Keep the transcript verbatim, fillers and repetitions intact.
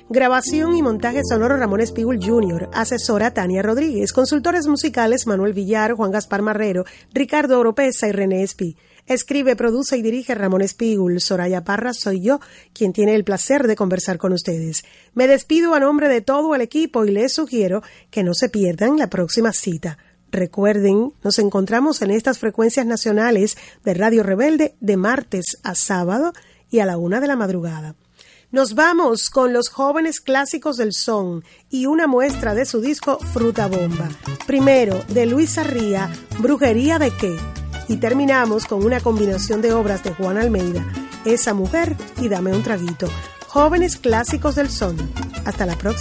Grabación y montaje sonoro Ramón Espígul junior Asesora Tania Rodríguez. Consultores musicales Manuel Villar, Juan Gaspar Marrero, Ricardo Oropesa y René Espí. Escribe, produce y dirige Ramón Espígul. Soraya Parra soy yo, quien tiene el placer de conversar con ustedes. Me despido a nombre de todo el equipo y les sugiero que no se pierdan la próxima cita. Recuerden, nos encontramos en estas frecuencias nacionales de Radio Rebelde de martes a sábado y a la una de la madrugada. Nos vamos con los jóvenes clásicos del son y una muestra de su disco Fruta Bomba. Primero, de Luis Arría, Brujería de qué. Y terminamos con una combinación de obras de Juan Almeida, Esa mujer y Dame un traguito. Jóvenes clásicos del son. Hasta la próxima.